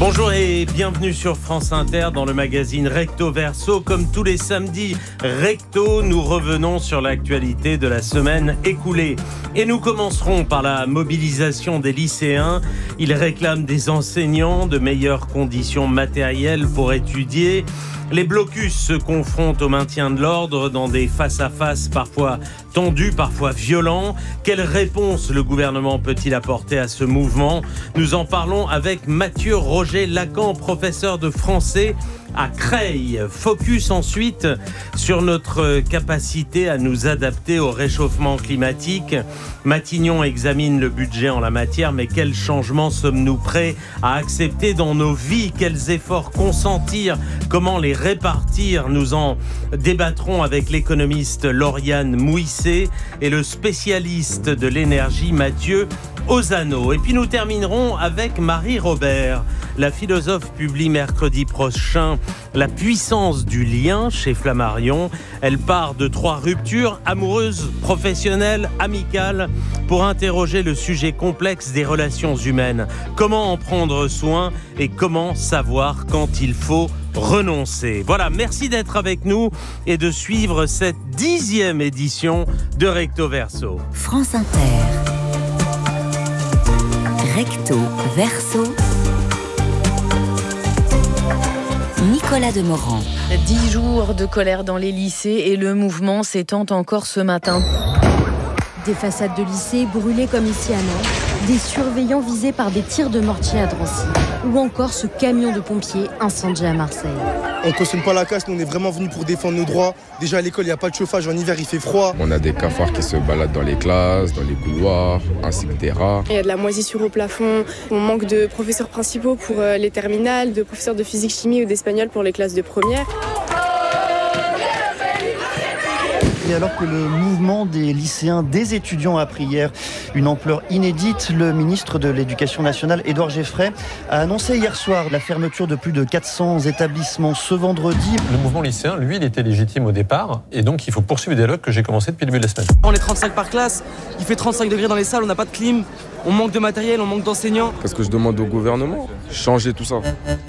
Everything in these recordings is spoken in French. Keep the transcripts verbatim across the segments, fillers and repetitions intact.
Bonjour et bienvenue sur France Inter dans le magazine Recto Verso. Comme tous les samedis Recto, nous revenons sur l'actualité de la semaine écoulée. Et nous commencerons par la mobilisation des lycéens. Ils réclament des enseignants, de meilleures conditions matérielles pour étudier. Les blocus se confrontent au maintien de l'ordre dans des face-à-face parfois tendus, parfois violents. Quelle réponse le gouvernement peut-il apporter à ce mouvement ? Nous en parlons avec Mathieu Roger Lacan, professeur de français à Creil. Focus ensuite sur notre capacité à nous adapter au réchauffement climatique. Matignon examine le budget en la matière, mais quels changements sommes-nous prêts à accepter dans nos vies ? Quels efforts consentir ? Comment les répartir ? Nous en débattrons avec l'économiste Lauriane Mouissé et le spécialiste de l'énergie Mathieu Ozano. Et puis nous terminerons avec Marie Robert. La philosophe publie mercredi prochain La puissance du lien chez Flammarion. Elle part de trois ruptures amoureuses, professionnelles, amicales pour interroger le sujet complexe des relations humaines. Comment en prendre soin et comment savoir quand il faut renoncer. Voilà, merci d'être avec nous et de suivre cette dixième édition de Recto Verso. France Inter. Recto Verso. Nicolas Demorand. Dix jours de colère dans les lycées et le mouvement s'étend encore ce matin. Des façades de lycées brûlées comme ici à Nantes, des surveillants visés par des tirs de mortier à Drancy, ou encore ce camion de pompiers incendié à Marseille. On ne cautionne pas la casse, nous on est vraiment venus pour défendre nos droits. Déjà à l'école, il n'y a pas de chauffage, en hiver il fait froid. On a des cafards qui se baladent dans les classes, dans les couloirs, ainsi que des rats. Il y a de la moisissure au plafond, on manque de professeurs principaux pour les terminales, de professeurs de physique-chimie ou d'espagnol pour les classes de première. Et alors que le mouvement des lycéens, des étudiants a pris hier une ampleur inédite, le ministre de l'Éducation nationale, Édouard Geffray, a annoncé hier soir la fermeture de plus de quatre cents établissements ce vendredi. Le mouvement lycéen, lui, il était légitime au départ, et donc il faut poursuivre le dialogue que j'ai commencé depuis le début de la semaine. On est trente-cinq par classe, il fait trente-cinq degrés dans les salles, on n'a pas de clim, on manque de matériel, on manque d'enseignants. Qu'est-ce que je demande au gouvernement ? Changer tout ça.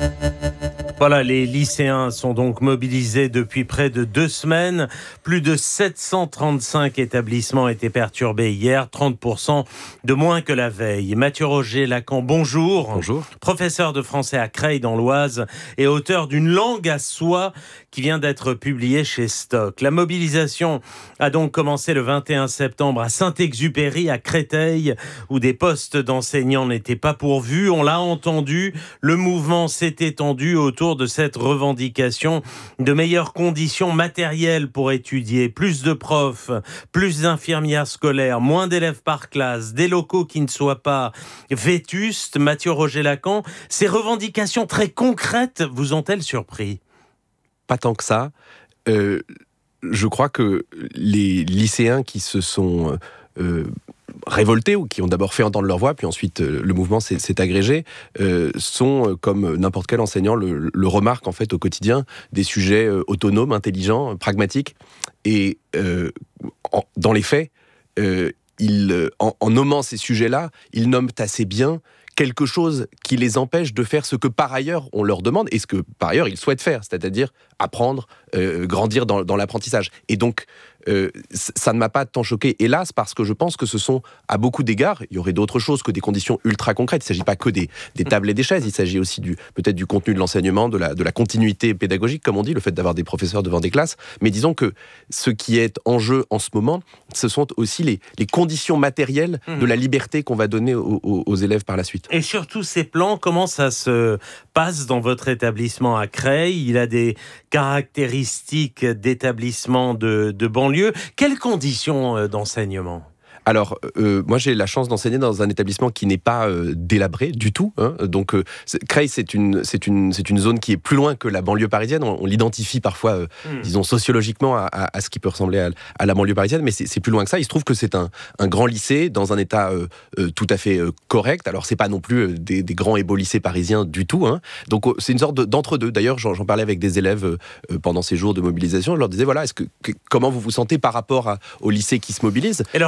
Voilà, les lycéens sont donc mobilisés depuis près de deux semaines. Plus de sept cent trente-cinq établissements étaient perturbés hier, trente pour cent de moins que la veille. Mathieu Roger Lacan, bonjour. Bonjour. Professeur de français à Creil dans l'Oise et auteur d'une langue à soi qui vient d'être publiée chez Stock. La mobilisation a donc commencé le vingt et un septembre à Saint-Exupéry, à Créteil, où des postes d'enseignants n'étaient pas pourvus. On l'a entendu, le mouvement s'est étendu autour de cette revendication de meilleures conditions matérielles pour étudier, plus de profs, plus d'infirmières scolaires, moins d'élèves par classe, des locaux qui ne soient pas vétustes. Mathieu Roger Lacan, ces revendications très concrètes vous ont-elles surpris ? Pas tant que ça. Euh, je crois que les lycéens qui se sont euh, révoltés ou qui ont d'abord fait entendre leur voix, puis ensuite euh, le mouvement s'est, s'est agrégé, euh, sont, euh, comme n'importe quel enseignant, le, le remarque en fait au quotidien, des sujets euh, autonomes, intelligents, pragmatiques. Et euh, en, dans les faits, euh, ils, en, en nommant ces sujets-là, ils nomment assez bien quelque chose qui les empêche de faire ce que par ailleurs on leur demande et ce que par ailleurs ils souhaitent faire, c'est-à-dire apprendre, euh, grandir dans, dans l'apprentissage. Et donc, euh, ça ne m'a pas tant choqué, hélas, parce que je pense que ce sont, à beaucoup d'égards, il y aurait d'autres choses que des conditions ultra concrètes. Il ne s'agit pas que des, des tables et des chaises, il s'agit aussi du, peut-être du contenu de l'enseignement, de la, de la continuité pédagogique, comme on dit, le fait d'avoir des professeurs devant des classes. Mais disons que ce qui est en jeu en ce moment, ce sont aussi les, les conditions matérielles mmh. de la liberté qu'on va donner aux, aux, aux élèves par la suite. Et sur tous ces plans, comment ça se passe dans votre établissement à Creil ? Il a des caractéristiques d'établissement de, de banlieue. Quelles conditions d'enseignement ? Alors, euh, moi, j'ai la chance d'enseigner dans un établissement qui n'est pas euh, délabré du tout. Hein. Donc, euh, c'est, Creil, c'est une, c'est, une, c'est une zone qui est plus loin que la banlieue parisienne. On, on l'identifie parfois, euh, mmh. disons, sociologiquement à, à, à ce qui peut ressembler à, à la banlieue parisienne, mais c'est, c'est plus loin que ça. Il se trouve que c'est un, un grand lycée dans un état euh, euh, tout à fait euh, correct. Alors, c'est pas non plus euh, des, des grands et beaux lycées parisiens du tout. Hein. Donc, euh, c'est une sorte de, d'entre-deux. D'ailleurs, j'en, j'en parlais avec des élèves euh, pendant ces jours de mobilisation. Je leur disais, voilà, est-ce que, que, comment vous vous sentez par rapport à, au lycée qui se mobilise ? Et leur et ils me disaient,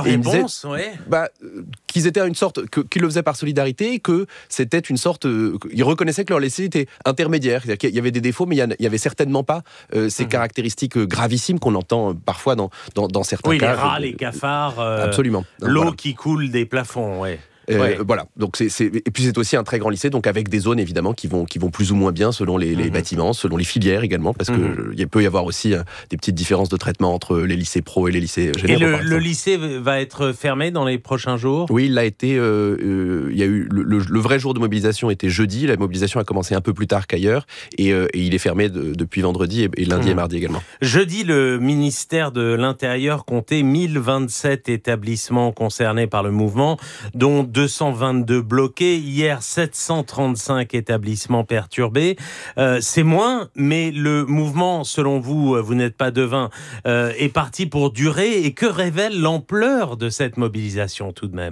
pense, ouais. bah, qu'ils étaient une sorte, que, qu'ils le faisaient par solidarité, que c'était une sorte, euh, ils reconnaissaient que leur lycée était intermédiaire, c'est-à-dire qu'il y avait des défauts, mais il n'y avait certainement pas euh, ces mmh. caractéristiques gravissimes qu'on entend parfois dans, dans, dans certains oui, cas. Oui, les rats, euh, les cafards, euh, absolument. L'eau voilà. qui coule des plafonds, ouais. Euh, ouais. Voilà. Donc c'est, c'est... Et puis c'est aussi un très grand lycée, donc avec des zones évidemment qui vont, qui vont plus ou moins bien selon les, les mmh. bâtiments, selon les filières également, parce mmh. qu'il peut y avoir aussi euh, des petites différences de traitement entre les lycées pro et les lycées généraux. Et le, le lycée va être fermé dans les prochains jours ? Oui, il l'a été. Euh, euh, il y a eu le, le, le vrai jour de mobilisation était jeudi. La mobilisation a commencé un peu plus tard qu'ailleurs, et, euh, et il est fermé de, depuis vendredi et, et lundi mmh. et mardi également. Jeudi, le ministère de l'Intérieur comptait mille vingt-sept établissements concernés par le mouvement, dont deux cent vingt-deux bloqués. Hier, sept cent trente-cinq établissements perturbés. Euh, c'est moins, mais le mouvement, selon vous, vous n'êtes pas devin, euh, est parti pour durer. Et que révèle l'ampleur de cette mobilisation tout de même ?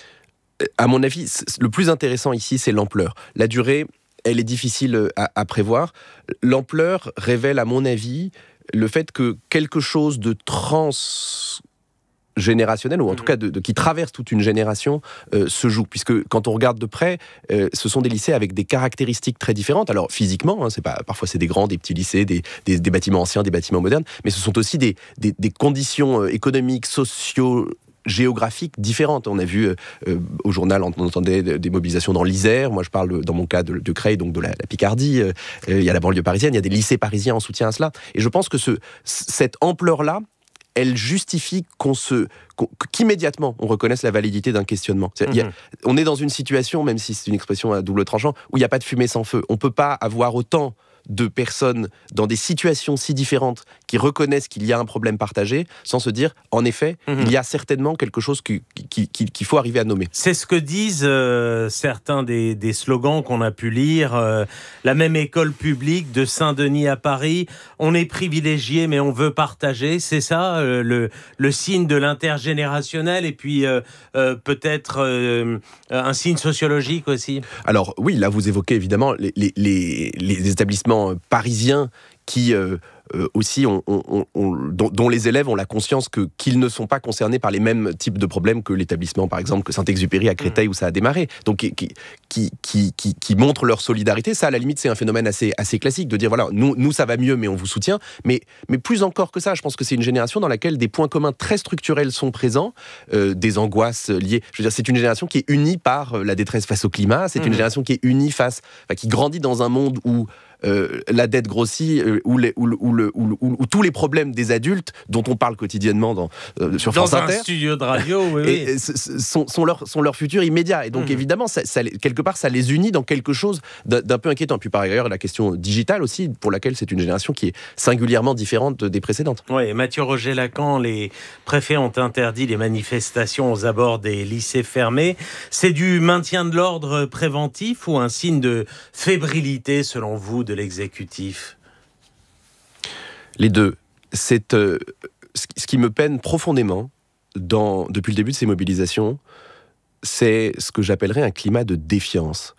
À mon avis, le plus intéressant ici, c'est l'ampleur. La durée, elle est difficile à, à prévoir. L'ampleur révèle, à mon avis, le fait que quelque chose de trans... générationnel, ou en tout cas de, de, qui traverse toute une génération, euh, se joue. Puisque quand on regarde de près, euh, ce sont des lycées avec des caractéristiques très différentes. Alors physiquement, hein, c'est pas, parfois c'est des grands, des petits lycées, des, des, des bâtiments anciens, des bâtiments modernes, mais ce sont aussi des, des, des conditions euh, économiques, sociaux, géographiques différentes. On a vu euh, au journal, on entendait des mobilisations dans l'Isère. Moi, je parle dans mon cas de, de Creil, donc de la, la Picardie. Euh, il y a la banlieue parisienne, il y a des lycées parisiens en soutien à cela. Et je pense que ce, cette ampleur-là, elle justifie qu'on se, qu'on, qu'immédiatement on reconnaisse la validité d'un questionnement. Mmh. Y a, on est dans une situation, même si c'est une expression à double tranchant, où il n'y a pas de fumée sans feu. On ne peut pas avoir autant de personnes dans des situations si différentes qui reconnaissent qu'il y a un problème partagé sans se dire, en effet, mmh. il y a certainement quelque chose qui, qui, qui, qu'il faut arriver à nommer. C'est ce que disent euh, certains des, des slogans qu'on a pu lire. Euh, la même école publique de Saint-Denis à Paris, on est privilégié mais on veut partager. C'est ça euh, le, le signe de l'intergénérationnel et puis euh, euh, peut-être euh, un signe sociologique aussi. Alors oui, là vous évoquez évidemment les, les, les, les établissements parisiens qui euh, euh, aussi ont, ont, ont, dont, dont les élèves ont la conscience que, qu'ils ne sont pas concernés par les mêmes types de problèmes que l'établissement, par exemple, que Saint-Exupéry à Créteil, mmh. où ça a démarré. Donc, qui, qui, qui, qui, qui montrent leur solidarité. Ça, à la limite, c'est un phénomène assez, assez classique de dire, voilà, nous, nous, ça va mieux, mais on vous soutient. Mais, mais plus encore que ça, je pense que c'est une génération dans laquelle des points communs très structurels sont présents, euh, des angoisses liées. Je veux dire, c'est une génération qui est unie par la détresse face au climat, c'est mmh. une génération qui est unie face, enfin, qui grandit dans un monde où Euh, la dette grossit, euh, où, les, où, où, où, où, où, où tous les problèmes des adultes, dont on parle quotidiennement dans, euh, sur France Inter. Inter, dans un studio de radio, oui, oui. Et, et, sont, sont, leur, sont leur futur immédiat. Et donc, mmh. évidemment, ça, ça, quelque part, ça les unit dans quelque chose d'un, d'un peu inquiétant. Puis par ailleurs, la question digitale aussi, pour laquelle c'est une génération qui est singulièrement différente des précédentes. Oui, Mathieu Roger-Lacan, les préfets ont interdit les manifestations aux abords des lycées fermés. C'est du maintien de l'ordre préventif ou un signe de fébrilité, selon vous, de l'exécutif ? Les deux. C'est euh, ce qui me peine profondément dans, depuis le début de ces mobilisations, c'est ce que j'appellerais un climat de défiance.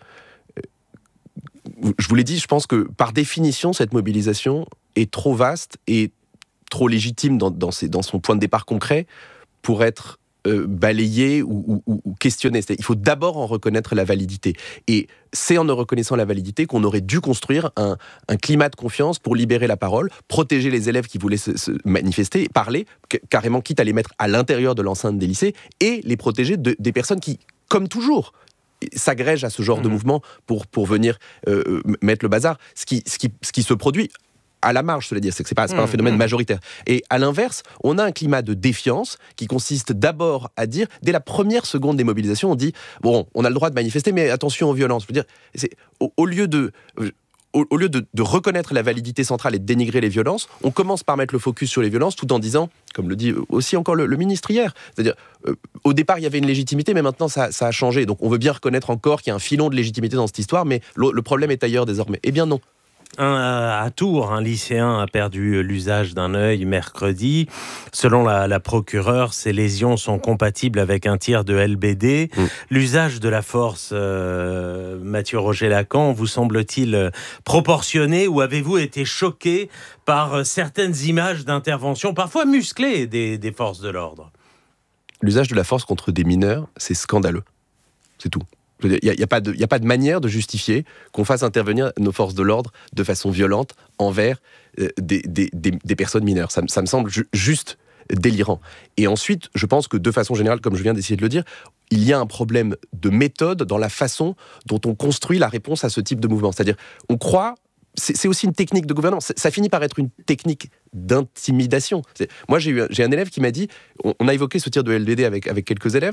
Je vous l'ai dit, je pense que par définition, cette mobilisation est trop vaste et trop légitime dans, dans, ses, dans son point de départ concret pour être Euh, balayer ou, ou, ou questionner. C'est-à-dire, il faut d'abord en reconnaître la validité. Et c'est en ne reconnaissant la validité qu'on aurait dû construire un, un climat de confiance pour libérer la parole, protéger les élèves qui voulaient se, se manifester, parler, c- carrément quitte à les mettre à l'intérieur de l'enceinte des lycées, et les protéger de, des personnes qui, comme toujours, s'agrègent à ce genre mmh. de mouvement pour, pour venir euh, mettre le bazar. Ce qui, ce, qui, ce qui se produit à la marge, cela dire, c'est que c'est pas, c'est pas un phénomène majoritaire. Et à l'inverse, on a un climat de défiance qui consiste d'abord à dire, dès la première seconde des mobilisations, on dit, bon, on a le droit de manifester, mais attention aux violences. Je veux dire, c'est, au, au lieu de... Au, au lieu de, de reconnaître la validité centrale et de dénigrer les violences, on commence par mettre le focus sur les violences tout en disant, comme le dit aussi encore le, le ministre hier, c'est-à-dire, euh, au départ, il y avait une légitimité, mais maintenant, ça, ça a changé. Donc, on veut bien reconnaître encore qu'il y a un filon de légitimité dans cette histoire, mais le, le problème est ailleurs désormais. Eh bien, non. Un, à Tours, un lycéen a perdu l'usage d'un œil mercredi. Selon la, la procureure, ces lésions sont compatibles avec un tir de L B D. Mmh. L'usage de la force, euh, Mathieu Roger-Lacan, vous semble-t-il proportionné ou avez-vous été choqué par certaines images d'intervention, parfois musclées, des, des forces de l'ordre ? l'usage de la force contre des mineurs, c'est scandaleux. C'est tout. Il n'y a, y a, pas de, y a pas de manière de justifier qu'on fasse intervenir nos forces de l'ordre de façon violente envers euh, des, des, des, des personnes mineures. Ça, ça me semble ju- juste délirant. Et ensuite, je pense que de façon générale, comme je viens d'essayer de le dire, il y a un problème de méthode dans la façon dont on construit la réponse à ce type de mouvement. C'est-à-dire, on croit... C'est, c'est aussi une technique de gouvernance. Ça, ça finit par être une technique d'intimidation. C'est, moi, j'ai, eu, j'ai un élève qui m'a dit... On, on a évoqué ce tir de L B D avec, avec quelques élèves.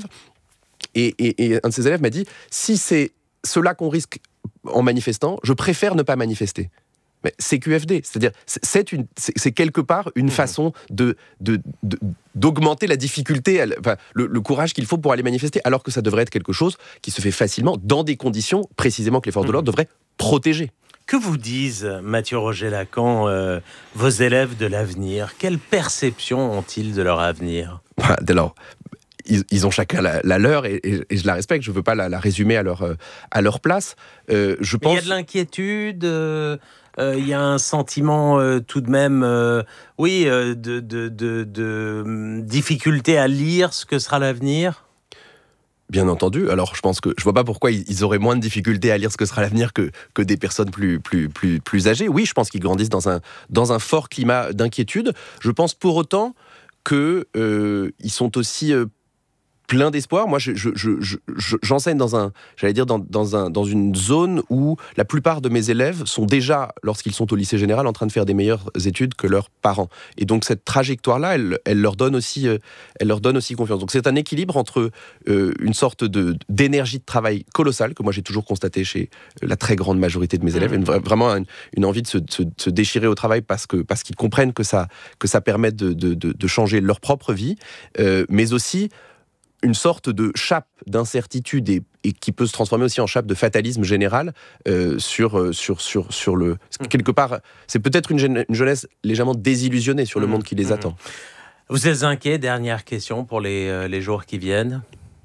Et, et, et un de ces élèves m'a dit « Si c'est cela qu'on risque en manifestant, je préfère ne pas manifester. » Mais c'est Q F D, c'est-à-dire c'est, une, c'est, c'est quelque part une mmh. façon de, de, de, d'augmenter la difficulté, enfin, le, le courage qu'il faut pour aller manifester, alors que ça devrait être quelque chose qui se fait facilement dans des conditions précisément que les forces mmh. de l'ordre devraient protéger. Que vous disent, Mathieu Roger-Lacan, euh, vos élèves de l'avenir ? Quelle perception ont-ils de leur avenir ? bah, alors, Ils, ils ont chacun la, la leur et, et, et je la respecte. Je ne veux pas la, la résumer à leur, euh, à leur place. Euh, je pense... Il y a de l'inquiétude, euh, euh, il y a un sentiment euh, tout de même, euh, oui, euh, de, de, de, de difficulté à lire ce que sera l'avenir. Bien entendu. Alors, je pense que je vois pas pourquoi ils auraient moins de difficultés à lire ce que sera l'avenir que, que des personnes plus, plus, plus, plus âgées. Oui, je pense qu'ils grandissent dans un, dans un fort climat d'inquiétude. Je pense pour autant qu'ils euh, sont aussi... Euh, plein d'espoir. Moi, je, je, je, je, j'enseigne dans un, j'allais dire dans, dans, un, dans une zone où la plupart de mes élèves sont déjà, lorsqu'ils sont au lycée général, en train de faire des meilleures études que leurs parents. Et donc cette trajectoire-là, elle, elle leur donne aussi, euh, elle leur donne aussi confiance. Donc c'est un équilibre entre euh, une sorte de d'énergie de travail colossale que moi j'ai toujours constaté chez la très grande majorité de mes élèves, une, vraiment une, une envie de se, de, se, de se déchirer au travail parce que parce qu'ils comprennent que ça que ça permet de, de, de, de changer leur propre vie, euh, mais aussi une sorte de chape d'incertitude et, et qui peut se transformer aussi en chape de fatalisme général euh, sur, sur, sur, sur le... Quelque part, c'est peut-être une, jeune, une jeunesse légèrement désillusionnée sur le monde qui les attend. Vous êtes inquiet, dernière question, pour les, euh, les jours qui viennent ?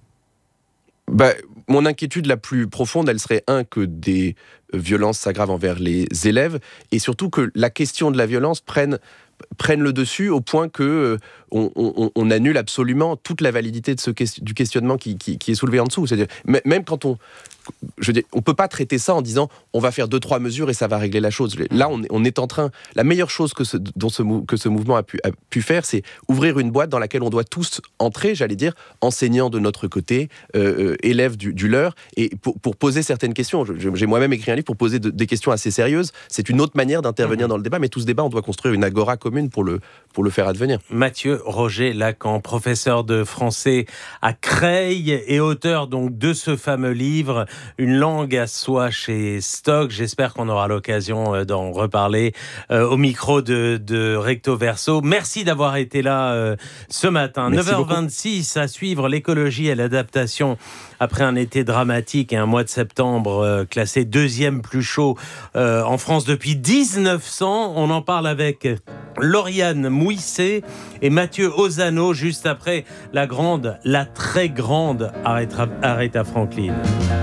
Bah, mon inquiétude la plus profonde, elle serait, un, que des violences s'aggravent envers les élèves, et surtout que la question de la violence prenne... prennent le dessus au point que euh, on, on, on annule absolument toute la validité de ce que, du questionnement qui, qui, qui est soulevé en dessous. C'est-à-dire, même quand on... Je veux dire, on ne peut pas traiter ça en disant on va faire deux, trois mesures et ça va régler la chose. Là, on, on est en train... La meilleure chose que ce, dont ce, que ce mouvement a pu, a pu faire, c'est ouvrir une boîte dans laquelle on doit tous entrer, j'allais dire, enseignants de notre côté, euh, euh, élèves du, du leur, et pour, pour poser certaines questions. Je, j'ai moi-même écrit un livre pour poser de, des questions assez sérieuses. C'est une autre manière d'intervenir mmh. dans le débat, mais tout ce débat, on doit construire une agora commune pour le, pour le faire advenir. Mathieu Roger-Lacan, professeur de français à Creil et auteur donc de ce fameux livre, Une langue à soi chez Stock. J'espère qu'on aura l'occasion d'en reparler euh, au micro de, de Recto Verso. Merci d'avoir été là euh, ce matin. Merci neuf heures vingt-six, beaucoup. À suivre l'écologie et l'adaptation après un été dramatique et un mois de septembre euh, classé deuxième plus chaud euh, en France depuis dix-neuf cents. On en parle avec Lauriane Mouisset et Mathieu Ozano juste après la grande, la très grande Aretha, Aretha Franklin.